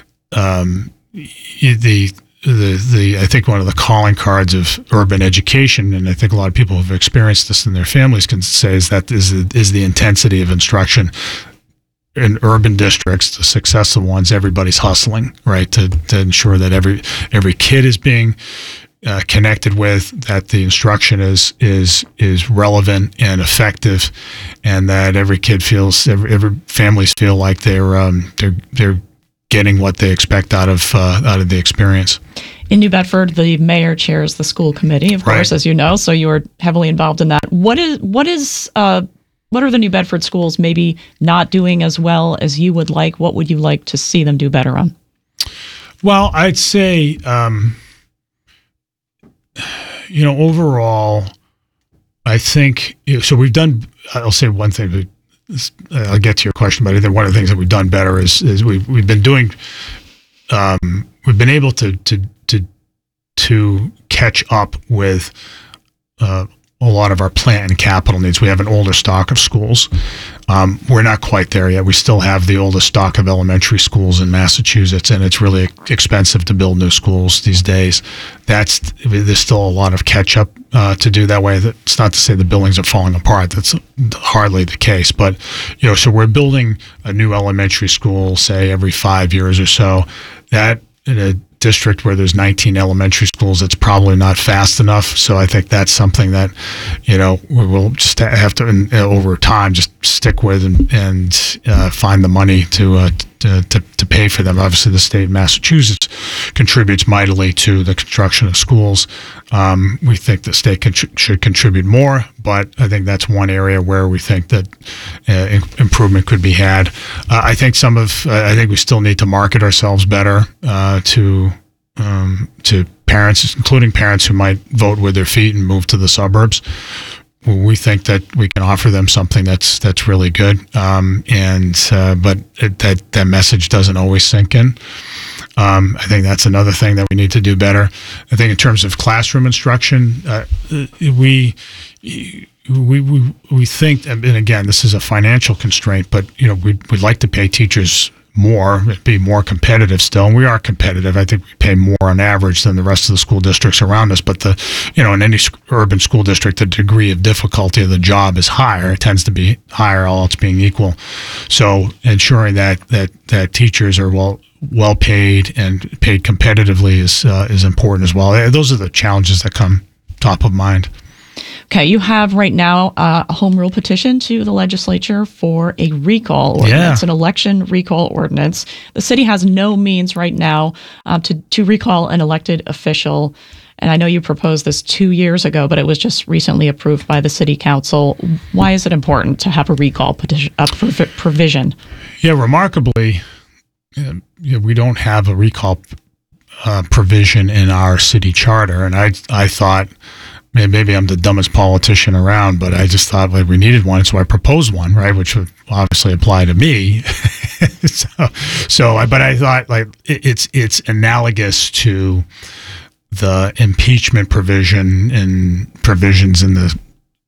S1: um, you, the the the I think one of the calling cards of urban education, and I think a lot of people who've experienced this in their families can say, is that is is the intensity of instruction. In urban districts, the successful ones, everybody's hustling, right, to to ensure that every every kid is being Uh, connected with, that the instruction is is is relevant and effective, and that every kid feels, every, every families feel like they're um, they're they're getting what they expect out of uh, out of the experience.
S2: In New Bedford, the mayor chairs the school committee, of
S1: Right.
S2: course, as you know, so you're heavily involved in that. What is what is uh, what are the New Bedford schools maybe not doing as well as you would like? What would you like to see them do better on?
S1: Well, I'd say. Um, You know, overall, I think, so we've done, I'll say one thing, but I'll get to your question, but I think one of the things that we've done better is, is we've, we've been doing, um, we've been able to, to, to, to catch up with uh, a lot of our plant and capital needs. We have an older stock of schools. Um, we're not quite there yet. We still have the oldest stock of elementary schools in Massachusetts, and it's really expensive to build new schools these days. That's there's still a lot of catch up uh, to do that way. That's not to say the buildings are falling apart. That's hardly the case. But you know, so we're building a new elementary school, say every five years or so. That in a district where there's nineteen elementary schools, it's probably not fast enough. So I think that's something that, you know, we will just have to, uh, over time, just stick with and, and uh, find the money to, uh, to, to to pay for them. Obviously, the state of Massachusetts contributes mightily to the construction of schools. Um, we think the state contr- should contribute more, but I think that's one area where we think that uh, improvement could be had. Uh, I think some of, uh, I think we still need to market ourselves better uh, to um, to parents, including parents who might vote with their feet and move to the suburbs. We think that we can offer them something that's that's really good, um, and uh, but it, that that message doesn't always sink in. Um, I think that's another thing that we need to do better. I think in terms of classroom instruction, uh, we we we we think, and again, this is a financial constraint, but you know, we'd, we'd like to pay teachers more, be more competitive still, and we are competitive. I think we pay more on average than the rest of the school districts around us, but the, you know, in any urban school district, the degree of difficulty of the job is higher. It tends to be higher, all else being equal. So ensuring that that that teachers are well well paid and paid competitively is uh, is important as well. Those are the challenges that come top of mind.
S2: Okay, you have right now uh, a home rule petition to the legislature for a recall ordinance,
S1: Yeah.
S2: an election recall ordinance. The city has no means right now uh, to, to recall an elected official. And I know you proposed this two years ago, but it was just recently approved by the city council. Why is it important to have a recall petition, a prov- provision?
S1: Yeah, remarkably, you know, we don't have a recall uh, provision in our city charter. And I, I thought, maybe I'm the dumbest politician around, but I just thought like we needed one, so I proposed one, right, which would obviously apply to me. so, so, I, but I thought like it, it's it's analogous to the impeachment provision and provisions in the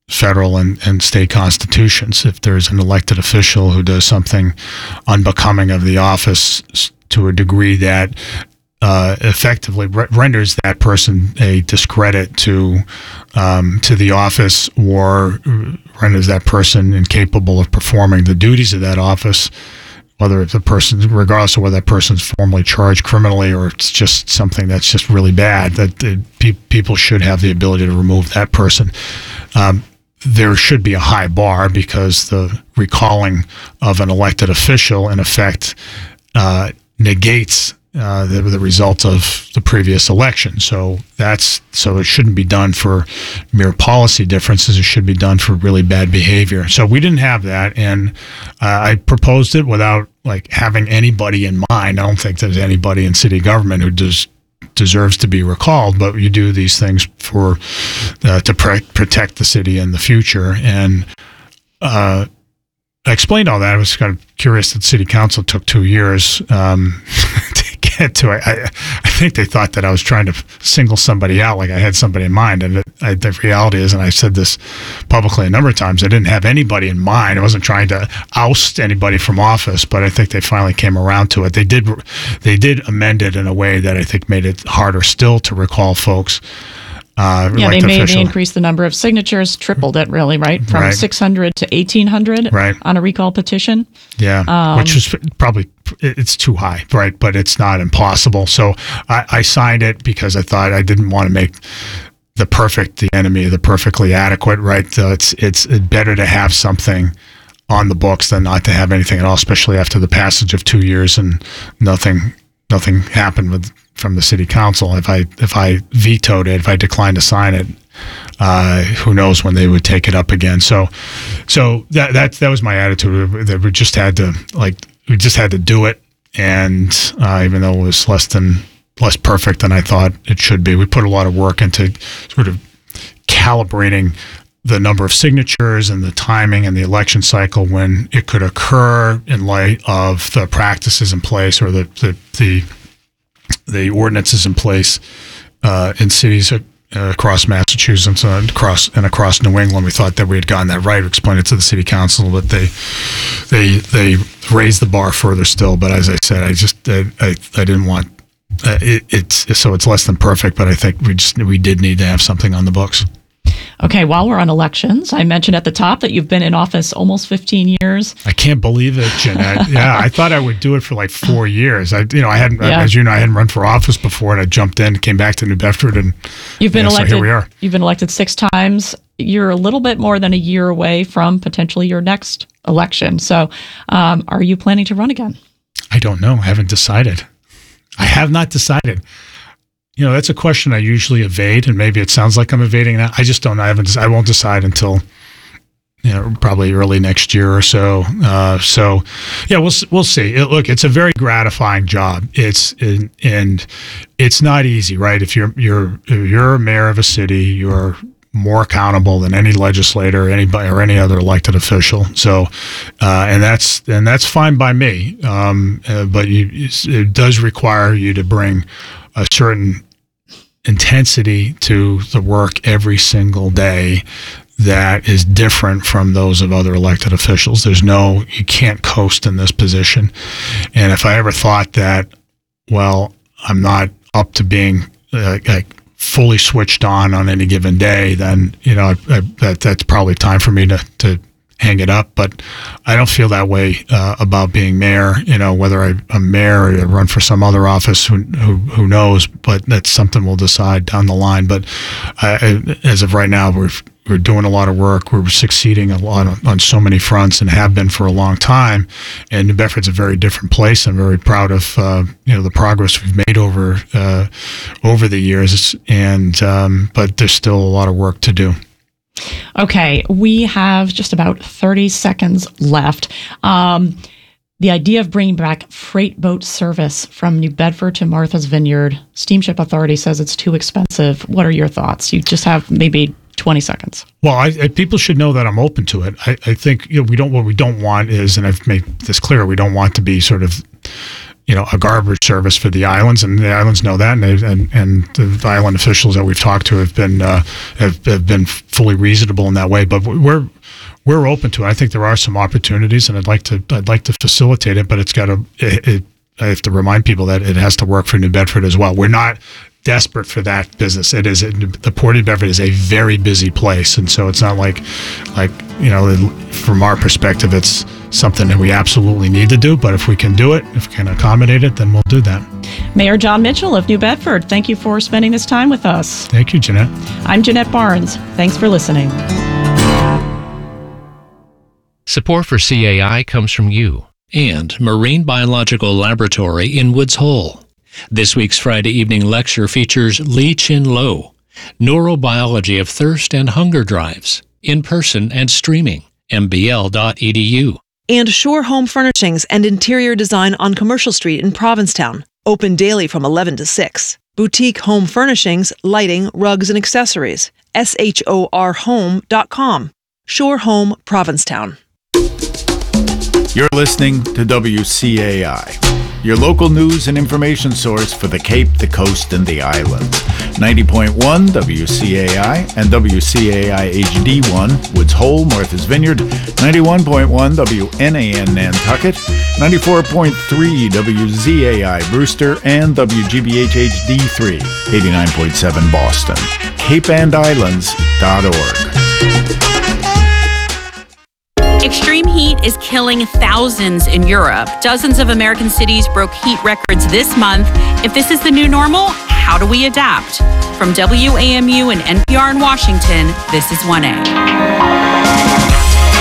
S1: federal and, and state constitutions. If there's an elected official who does something unbecoming of the office to a degree that uh, effectively re- renders that person a discredit to um, to the office, or renders that person incapable of performing the duties of that office, whether it's a person, regardless of whether that person's formally charged criminally or it's just something that's just really bad, that the, pe- people should have the ability to remove that person. Um, there should be a high bar, because the recalling of an elected official, in effect, uh, negates uh, the, the result of the previous election. So that's so it shouldn't be done for mere policy differences. It should be done for really bad behavior. So we didn't have that, and uh, I proposed it without like having anybody in mind. I don't think there's anybody in city government who does. deserves to be recalled, but you do these things for uh, to pre- protect the city in the future. And uh, I explained all that. I was kind of curious that city council took two years um, to get to it. I, I think they thought that I was trying to single somebody out, like I had somebody in mind. And it, I, the reality is, and I said this publicly a number of times, I didn't have anybody in mind. I wasn't trying to oust anybody from office, but I think they finally came around to it. They did, they did amend it in a way that I think made it harder still to recall folks. Uh,
S2: yeah,
S1: like
S2: they made
S1: official.
S2: they increased the number of signatures, tripled it really, right? From
S1: Right.
S2: six hundred to eighteen hundred
S1: Right.
S2: on a recall petition.
S1: Yeah,
S2: Um,
S1: which was probably, it's too high, right? But it's not impossible. So I, I signed it because I thought I didn't want to make the perfect the enemy of the perfectly adequate, right? So it's it's better to have something on the books than not to have anything at all, especially after the passage of two years and nothing nothing happened with from the city council. If I if I vetoed it, if I declined to sign it, uh, who knows when they would take it up again. So, so that that that was my attitude. That we just had to like we just had to do it, and uh, even though it was less than less perfect than I thought it should be, we put a lot of work into sort of calibrating the number of signatures and the timing and the election cycle when it could occur in light of the practices in place or the the the, the ordinances in place uh, in cities uh, across Massachusetts and across and across New England. We thought that we had gotten that right. We explained it to the city council, but they they they raised the bar further still. But as I said, I just I I, I didn't want uh, it, it's so it's less than perfect. But I think we just we did need to have something on the books.
S2: Okay, while we're on elections, I mentioned at the top that you've been in office almost fifteen years.
S1: I can't believe it, Jeanette. Yeah, I thought I would do it for like four years. I, you know, I hadn't,
S2: Yeah.
S1: as you know, I hadn't run for office before, and I jumped in, came back to New Bedford, and
S2: You've been
S1: yeah,
S2: elected.
S1: So here we are.
S2: You've been elected six times. You're a little bit more than a year away from potentially your next election. So, um, are you planning to run again?
S1: I don't know. I haven't decided. I have not decided. You know, that's a question I usually evade, and maybe it sounds like I'm evading that. I just don't. I haven't. I won't decide until, you know, probably early next year or so. Uh, so, yeah, we'll we'll see. It, look, it's a very gratifying job. It's in, and it's not easy, right? If you're you're if you're a mayor of a city, you're more accountable than any legislator, anybody, or any other elected official. So, uh, and that's and that's fine by me. Um, uh, but you, it does require you to bring a certain intensity to the work every single day that is different from those of other elected officials. There's no, you can't coast in this position. And if I ever thought that, well, I'm not up to being uh, like fully switched on on any given day, then, you know, I, I, that that's probably time for me to, to hang it up. But I don't feel that way uh, about being mayor. You know, whether I, I'm mayor or I run for some other office, who, who who knows? But that's something we'll decide down the line. But I, as of right now, we're we're doing a lot of work. We're succeeding a lot on, on so many fronts, and have been for a long time. And New Bedford's a very different place. I'm very proud of uh, you know the progress we've made over uh, over the years. And um, but there's still a lot of work to do.
S2: Okay, we have just about thirty seconds left. Um, the idea of bringing back freight boat service from New Bedford to Martha's Vineyard, Steamship Authority says it's too expensive. What are your thoughts? You just have maybe twenty seconds.
S1: Well, I, I, people should know that I'm open to it. I, I think you know we don't. What we don't want is, and I've made this clear, we don't want to be sort of, you know, a garbage service for the islands, and the islands know that, and they, and, and the island officials that we've talked to have been uh, have, have been fully reasonable in that way. But we're we're open to it. I think there are some opportunities, and I'd like to I'd like to facilitate it, but it's got to. It, it, I have to remind people that it has to work for New Bedford as well. We're not desperate for that business. It is it, the Port of New Bedford is a very busy place, and so it's not like like you know, from our perspective, it's something that we absolutely need to do. But if we can do it, if we can accommodate it, then we'll do that.
S2: Mayor John Mitchell of New Bedford, thank you for spending this time with us.
S1: Thank you, Jeanette.
S2: I'm Jeanette Barnes. Thanks for listening.
S4: Support for C A I comes from you and Marine Biological Laboratory in Woods Hole. This week's Friday evening lecture features Lee Chin Lo, Neurobiology of Thirst and Hunger Drives, in person and streaming, m b l dot e d u.
S10: And Shore Home Furnishings and Interior Design on Commercial Street in Provincetown, open daily from eleven to six. Boutique home furnishings, lighting, rugs, and accessories. S H O R home dot com. Shore Home, Provincetown.
S11: You're listening to W C A I, your local news and information source for the Cape, the Coast, and the Islands. ninety point one W C A I and W C A I H D one, Woods Hole, Martha's Vineyard, ninety-one point one W N A N Nantucket, ninety-four point three W Z A I Brewster, and W G B H H D three, eighty-nine point seven Boston. cape and islands dot org.
S7: Extreme heat is killing thousands in Europe. Dozens of American cities broke heat records this month. If this is the new normal, how do we adapt? From W A M U and N P R in Washington, this is one A.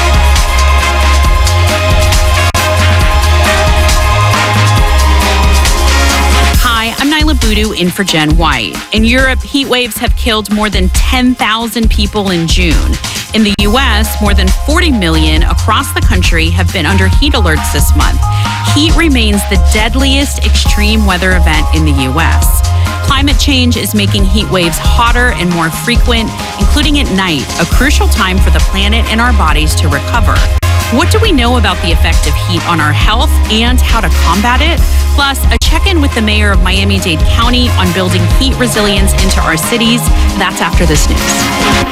S7: I'm Nyla Boodoo in for Jen White. In Europe, heat waves have killed more than ten thousand people in June. In the U S, more than forty million across the country have been under heat alerts this month. Heat remains the deadliest extreme weather event in the U S. Climate change is making heat waves hotter and more frequent, including at night, a crucial time for the planet and our bodies to recover. What do we know about the effect of heat on our health and how to combat it? Plus, a check-in with the mayor of Miami-Dade County on building heat resilience into our cities. That's after this news.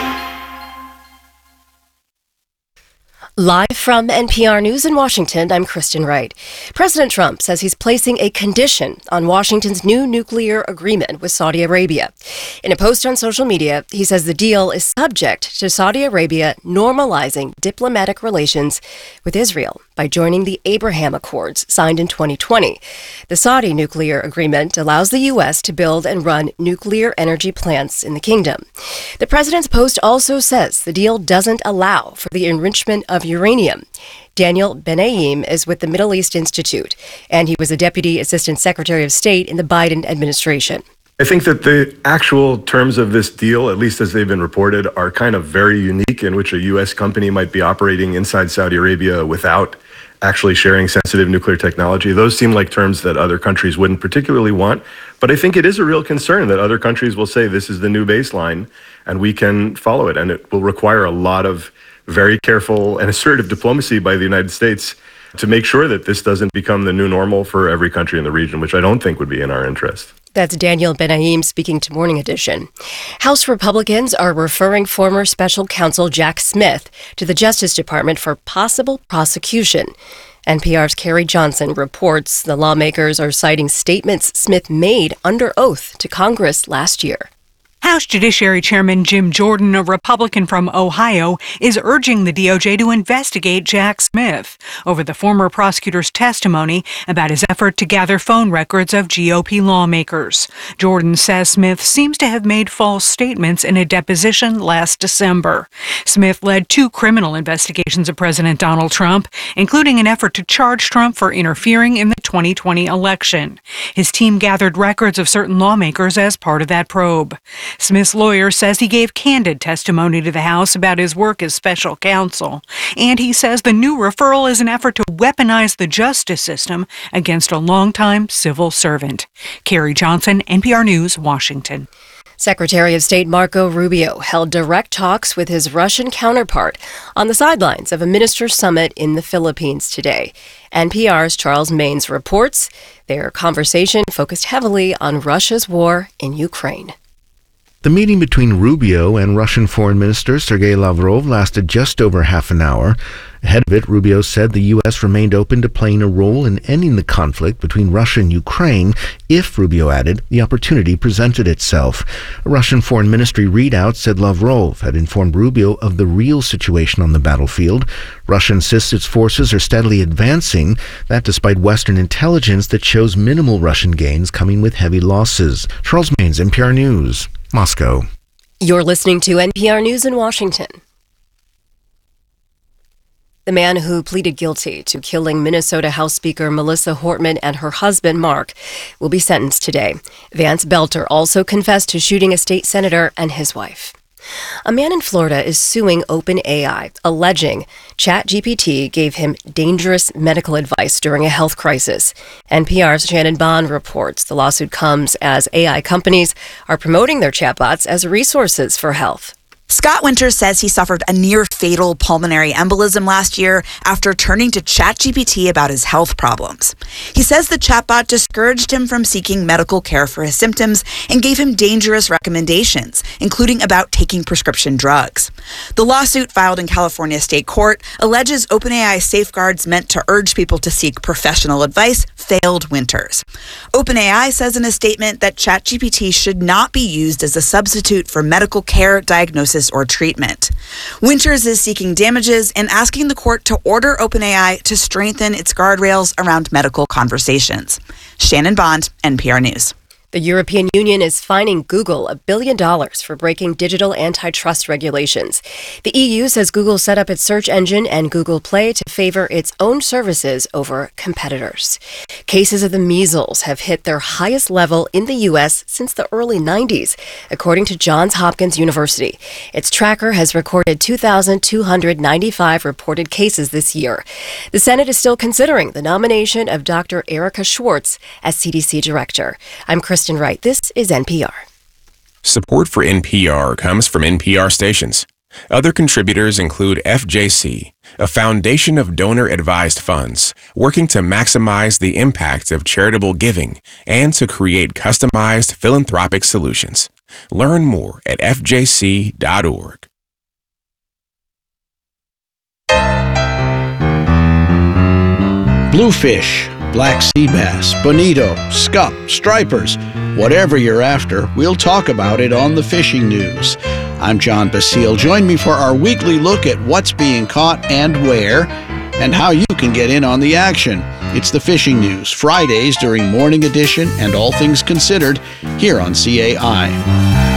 S12: Live from N P R News in Washington, I'm Kristen Wright. President Trump says he's placing a condition on Washington's new nuclear agreement with Saudi Arabia. In a post on social media, he says the deal is subject to Saudi Arabia normalizing diplomatic relations with Israel by joining the Abraham Accords signed in twenty twenty. The Saudi nuclear agreement allows the U S to build and run nuclear energy plants in the kingdom. The president's post also says the deal doesn't allow for the enrichment of uranium. Daniel Benaim is with the Middle East Institute, and he was a Deputy Assistant Secretary of State in the Biden administration.
S13: I think that the actual terms of this deal, at least as they've been reported, are kind of very unique, in which a U S company might be operating inside Saudi Arabia without actually sharing sensitive nuclear technology. Those seem like terms that other countries wouldn't particularly want. But I think it is a real concern that other countries will say this is the new baseline and we can follow it. And it will require a lot of very careful and assertive diplomacy by the United States to make sure that this doesn't become the new normal for every country in the region, which I don't think would be in our interest.
S12: That's Daniel Benaim speaking to Morning Edition. House Republicans are referring former special counsel Jack Smith to the Justice Department for possible prosecution. N P R's Carrie Johnson reports the lawmakers are citing statements Smith made under oath to Congress last year.
S14: House Judiciary Chairman Jim Jordan, a Republican from Ohio, is urging the D O J to investigate Jack Smith over the former prosecutor's testimony about his effort to gather phone records of G O P lawmakers. Jordan says Smith seems to have made false statements in a deposition last December. Smith led two criminal investigations of President Donald Trump, including an effort to charge Trump for interfering in the twenty twenty election. His team gathered records of certain lawmakers as part of that probe. Smith's lawyer says he gave candid testimony to the House about his work as special counsel, and he says the new referral is an effort to weaponize the justice system against a longtime civil servant. Carrie Johnson, N P R News, Washington.
S12: Secretary of State Marco Rubio held direct talks with his Russian counterpart on the sidelines of a minister summit in the Philippines today. N P R's Charles Maines reports their conversation focused heavily on Russia's war in Ukraine.
S15: The meeting between Rubio and Russian Foreign Minister Sergei Lavrov lasted just over half an hour. Ahead of it, Rubio said the U S remained open to playing a role in ending the conflict between Russia and Ukraine if, Rubio added, the opportunity presented itself. A Russian Foreign Ministry readout said Lavrov had informed Rubio of the real situation on the battlefield. Russia insists its forces are steadily advancing, that despite Western intelligence that shows minimal Russian gains coming with heavy losses. Charles Maines, N P R News, Moscow.
S12: You're listening to N P R News in Washington. The man who pleaded guilty to killing Minnesota House Speaker Melissa Hortman and her husband, Mark, will be sentenced today. Vance Belter also confessed to shooting a state senator and his wife. A man in Florida is suing OpenAI, alleging ChatGPT gave him dangerous medical advice during a health crisis. N P R's Shannon Bond reports the lawsuit comes as A I companies are promoting their chatbots as resources for health.
S16: Scott Winters says he suffered a near-fatal pulmonary embolism last year after turning to ChatGPT about his health problems. He says the chatbot discouraged him from seeking medical care for his symptoms and gave him dangerous recommendations, including about taking prescription drugs. The lawsuit filed in California State Court alleges OpenAI safeguards meant to urge people to seek professional advice failed Winters. OpenAI says in a statement that ChatGPT should not be used as a substitute for medical care, diagnosis, or treatment. Winters is seeking damages and asking the court to order OpenAI to strengthen its guardrails around medical conversations. Shannon Bond, N P R News.
S12: The European Union is fining Google a billion dollars for breaking digital antitrust regulations. The E U says Google set up its search engine and Google Play to favor its own services over competitors. Cases of the measles have hit their highest level in the U S since the early nineties, according to Johns Hopkins University. Its tracker has recorded two thousand two hundred ninety-five reported cases this year. The Senate is still considering the nomination of Doctor Erica Schwartz as C D C director. I'm Kristen Wright. This is N P R.
S17: Support for N P R comes from N P R stations. Other contributors include F J C, a foundation of donor-advised funds working to maximize the impact of charitable giving and to create customized philanthropic solutions. Learn more at f j c dot org.
S18: Bluefish, black sea bass, bonito, scup, stripers, whatever you're after, we'll talk about it on the Fishing News. I'm John Basile. Join me for our weekly look at what's being caught and where, and how you can get in on the action. It's the Fishing News, Fridays during Morning Edition and All Things Considered, here on C A I.